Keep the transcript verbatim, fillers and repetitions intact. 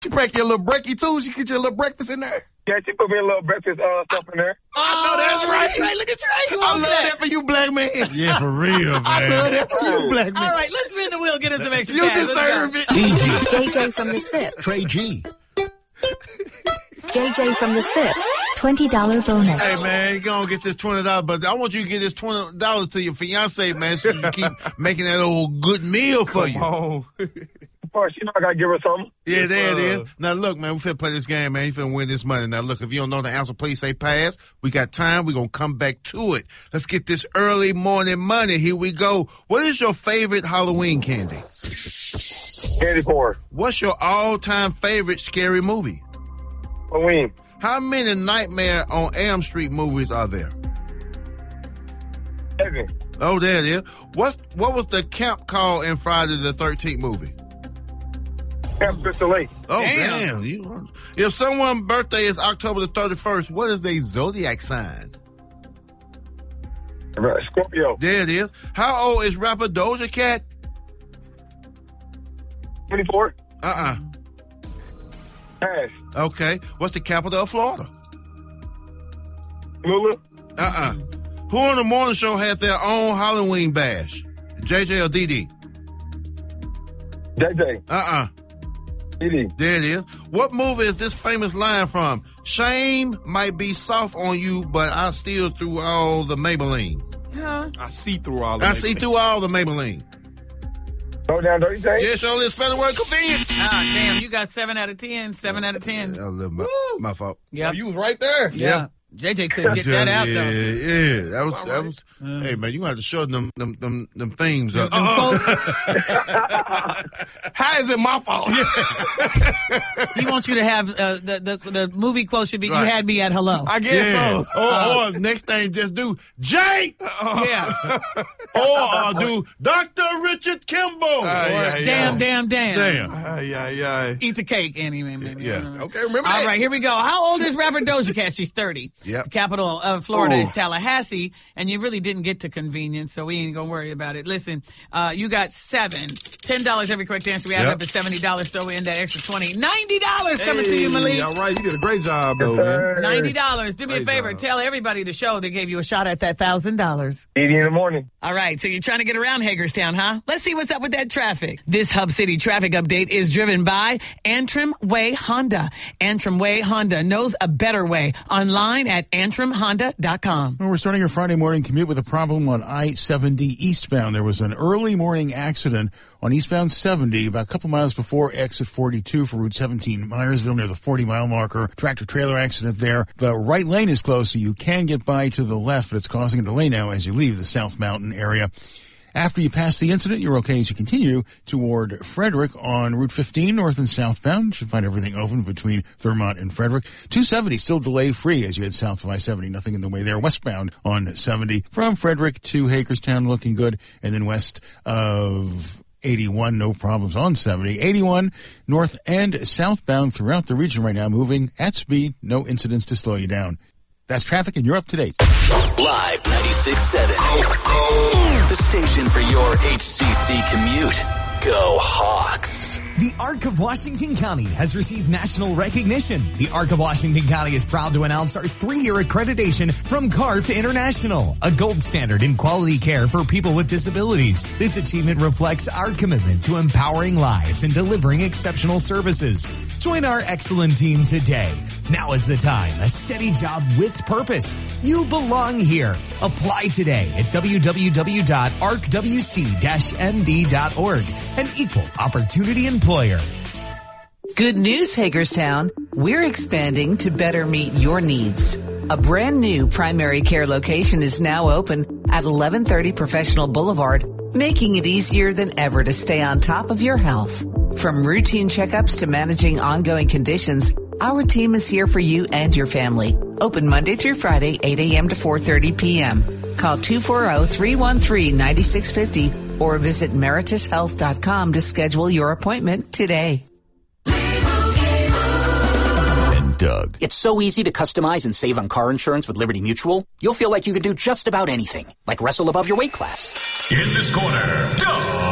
She break your little brekkie too? She get your little breakfast in there? Yeah, she put me a little breakfast uh, stuff in there. Oh, I know that's right. Look at Trey. Look at Trey. I love that? that for you, black man. Yeah, for real, man. I love that for you, black man. All right, let's spin the wheel. Get us some extra You cash. deserve it. D J. J J from the S I P. Trey G. J J from the S I P. twenty dollars bonus. Hey, man, you're going to get this twenty dollars, but I want you to get this twenty dollars to your fiancé, man, so you keep making that old good meal for you. Oh. First, you know I got to give her something. Yeah, Yes, there it sir. is. Now, look, man, we finna play this game, man. You finna win this money. Now, look, if you don't know the answer, please say pass. We got time. We're going to come back to it. Let's get this early morning money. Here we go. What is your favorite Halloween candy? Candy corn. What's your all-time favorite scary movie? Halloween. How many Nightmare on Elm Street movies are there? Seven. Oh, there it is. What's, what was the camp called in Friday the thirteenth movie? Camp Crystal Lake. Oh, Damn. damn. You, if someone's birthday is October the thirty-first, what is their zodiac sign? Right, Scorpio. There it is. How old is rapper Doja Cat? twenty-four. Uh-uh. Pass. Okay. What's the capital of Florida? Lula. Uh-uh. Who on the morning show had their own Halloween bash? J J or D D? J J. Uh-uh. D D. There it is. What movie is this famous line from? Shame might be soft on you, but I still through all the Maybelline. Huh? I see through all of I it. see through all the Maybelline. Go down, dirty J. Yes, all this federal word convenience. Ah, damn, you got seven out of ten. Seven out of ten. That was my, my fault. Yeah. Oh, you was right there. Yeah. J J couldn't get that out, yeah, though. Yeah, that was, that was, hey, man, you gonna have to show them, them, them, them themes up. How is it my fault? He wants you to have uh, the, the the movie quote should be, Right. you had me at hello. I guess Yeah. so. Or, or next thing, just do Jake, Yeah. or uh, do Doctor Richard Kimball. Ah, yeah, yeah. Damn, damn, damn. Damn. Ay, ay, ay. Eat the cake, Annie. Maybe. Yeah. Okay, remember All that? right, here we go. How old is rapper Doja Cat? She's thirty. Yep. The capital of Florida Ooh. is Tallahassee, and you really didn't get to convenience, so we ain't gonna worry about it. Listen, uh, you got seven. Ten dollars every correct answer. We add Yep. up to seventy dollars, so we end that extra twenty. Ninety dollars coming to you, Hey, Malik. all right, you did a great job, though, man. Ninety dollars. Do me a Great favor. job. Tell everybody the show that gave you a shot at that thousand dollars. eighty in the morning. All right, so you're trying to get around Hagerstown, huh? Let's see what's up with that traffic. This Hub City traffic update is driven by Antrim Way Honda. Antrim Way Honda knows a better way. Online at antrim honda dot com. Well, we're starting your Friday morning commute with a problem on I seventy eastbound. There was an early morning accident on eastbound seventy about a couple miles before exit forty-two for Route seventeen, Myersville, near the forty-mile marker. Tractor-trailer accident there. The right lane is closed, so you can get by to the left, but it's causing a delay now as you leave the South Mountain area. After you pass the incident, you're okay as you continue toward Frederick on Route fifteen, north and southbound. You should find everything open between Thurmont and Frederick. two seventy still delay-free as you head south of I seventy. Nothing in the way there. Westbound on seventy from Frederick to Hagerstown, looking good. And then west of eighty-one, no problems on seventy. eighty-one, north and southbound throughout the region right now, moving at speed. No incidents to slow you down. That's traffic, and you're up to date. Live ninety-six point seven. The station for your H C C commute. Go Hawks. The Arc of Washington County has received national recognition. The Arc of Washington County is proud to announce our three-year accreditation from C A R F International, a gold standard in quality care for people with disabilities. This achievement reflects our commitment to empowering lives and delivering exceptional services. Join our excellent team today. Now is the time. A steady job with purpose. You belong here. Apply today at w w w dot arc w c dash m d dot org. An equal opportunity employer. Good news, Hagerstown. We're expanding to better meet your needs. A brand new primary care location is now open at eleven thirty Professional Boulevard, making it easier than ever to stay on top of your health. From routine checkups to managing ongoing conditions, our team is here for you and your family. Open Monday through Friday, eight a.m. to four thirty p.m. Call two four zero, three one three, nine six five zero or visit meritus health dot com to schedule your appointment today. And Doug. It's so easy to customize and save on car insurance with Liberty Mutual. You'll feel like you can do just about anything, like wrestle above your weight class. In this corner, Doug.